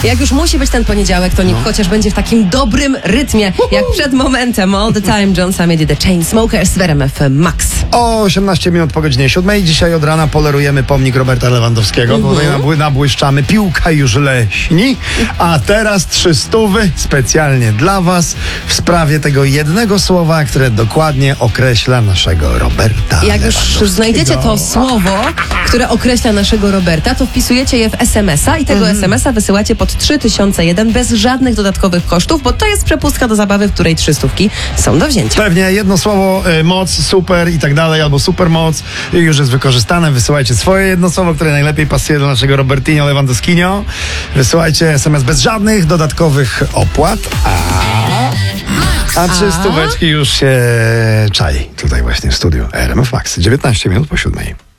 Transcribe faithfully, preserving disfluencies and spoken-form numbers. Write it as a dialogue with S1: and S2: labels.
S1: Jak już musi być ten poniedziałek, to niech no. chociaż będzie w takim dobrym rytmie, Uhu. jak przed momentem All the Time John Samedi The Chainsmokers w R M F Max.
S2: O osiemnaście minut po godzinie siódmej. Dzisiaj od rana polerujemy pomnik Roberta Lewandowskiego. Mhm. Tutaj nabły, nabłyszczamy. Piłka już leśni. A teraz trzy stówy specjalnie dla was w sprawie tego jednego słowa, które dokładnie określa naszego Roberta
S1: Jak już znajdziecie to słowo, które określa naszego Roberta, to wpisujecie je w es em es a i tego mhm. es em es a wysyłacie pod trzy tysiące jeden bez żadnych dodatkowych kosztów, bo to jest przepustka do zabawy, w której trzy stówki są do wzięcia.
S2: Pewnie jedno słowo, y, moc, super i tak dalej, albo supermoc y, już jest wykorzystane. Wysyłajcie swoje jedno słowo, które najlepiej pasuje do naszego Robertinho Lewandowskinio. Wysyłajcie es em es bez żadnych dodatkowych opłat. A, a trzy stóweczki już się czai tutaj właśnie w studiu R M F Max. dziewiętnaście minut po siódmej.